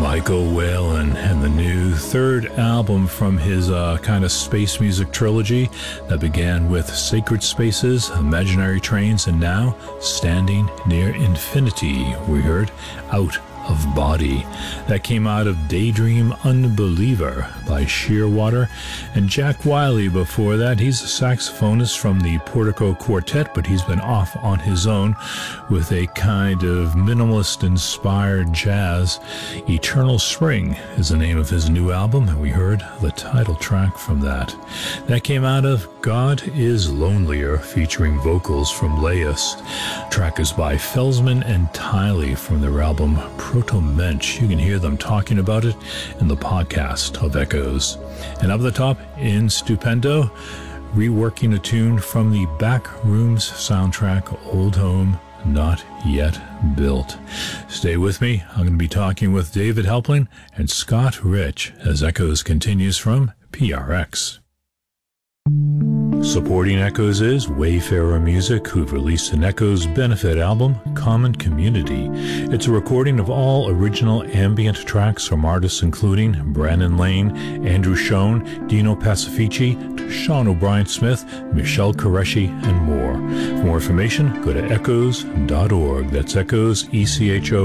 Michael Whalen and the new third album from his kind of space music trilogy that began with Sacred Spaces, Imaginary Trains, and now Standing Near Infinity. We heard Out of Body. That came out of Daydream Unbeliever by Shearwater. And Jack Wiley before that, he's a saxophonist from the Portico Quartet, but he's been off on his own with a kind of minimalist-inspired jazz. Eternal Spring is the name of his new album, and we heard the title track from that. That came out of God is Lonelier, featuring vocals from Laius. Track is by Felsman and Tiley from their album Proto-Mensch. You can hear them talking about it in the podcast of Echoes. And up the top, in Stupendo, reworking a tune from the Backrooms soundtrack, Old Home Not Yet Built. Stay with me. I'm going to be talking with David Helpling and Scott Rich as Echoes continues from PRX. Supporting Echoes is Wayfarer Music, who've released an Echoes benefit album, Common Community. It's a recording of all original ambient tracks from artists including Brandon Lane, Andrew Schoen, Dino Pacifici, Sean O'Brien Smith, Michelle Qureshi, and more. For more information, go to echoes.org. That's Echoes,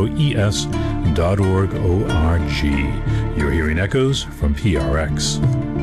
ECHOES.org, O-R-G. You're hearing Echoes from PRX.